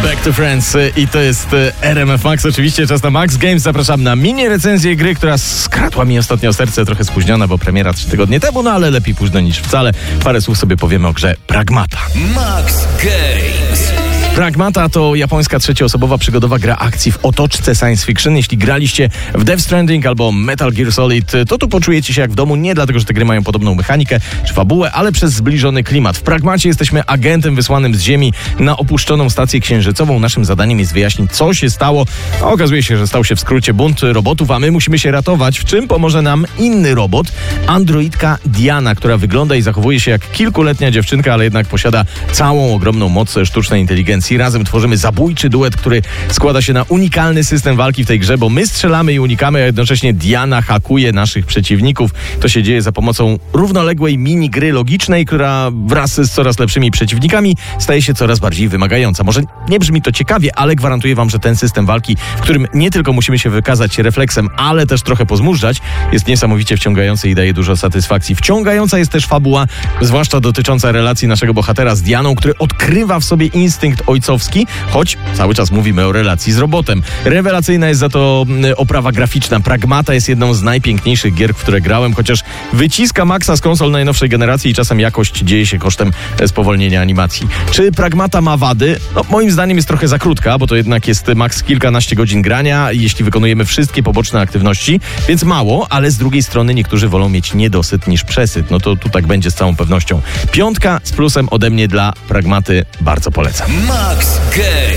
Back to Friends i to jest RMF Max. Oczywiście czas na Max Games. Zapraszam na mini recenzję gry, która skradła mi ostatnio serce, trochę spóźniona, bo premiera 3 tygodnie temu, no ale lepiej późno niż wcale. Parę słów sobie powiemy o grze Pragmata. Max Games. Pragmata to japońska trzecioosobowa przygodowa gra akcji w otoczce science fiction. Jeśli graliście w Death Stranding albo Metal Gear Solid, to tu poczujecie się jak w domu, nie dlatego, że te gry mają podobną mechanikę czy fabułę, ale przez zbliżony klimat. W Pragmacie jesteśmy agentem wysłanym z Ziemi na opuszczoną stację księżycową. Naszym zadaniem jest wyjaśnić, co się stało. A okazuje się, że stał się w skrócie bunt robotów, a my musimy się ratować. W czym pomoże nam inny robot, androidka Diana, która wygląda i zachowuje się jak kilkuletnia dziewczynka, ale jednak posiada całą ogromną moc sztucznej inteligencji. Razem tworzymy zabójczy duet, który składa się na unikalny system walki w tej grze, bo my strzelamy i unikamy, a jednocześnie Diana hakuje naszych przeciwników. To się dzieje za pomocą równoległej minigry logicznej, która wraz z coraz lepszymi przeciwnikami staje się coraz bardziej wymagająca. Może nie brzmi to ciekawie, ale gwarantuję wam, że ten system walki, w którym nie tylko musimy się wykazać refleksem, ale też trochę pozmużdżać, jest niesamowicie wciągający i daje dużo satysfakcji. Wciągająca jest też fabuła, zwłaszcza dotycząca relacji naszego bohatera z Dianą, który odkrywa w sobie instynkt ojcowski, choć cały czas mówimy o relacji z robotem. Rewelacyjna jest za to oprawa graficzna. Pragmata jest jedną z najpiękniejszych gier, w które grałem, chociaż wyciska maksa z konsol najnowszej generacji i czasem jakość dzieje się kosztem spowolnienia animacji. Czy Pragmata ma wady? No, moim zdaniem jest trochę za krótka, bo to jednak jest maks kilkanaście godzin grania, jeśli wykonujemy wszystkie poboczne aktywności, więc mało, ale z drugiej strony niektórzy wolą mieć niedosyt niż przesyt. No to tu tak będzie z całą pewnością. 5 z plusem ode mnie dla Pragmaty, bardzo polecam. Max Games.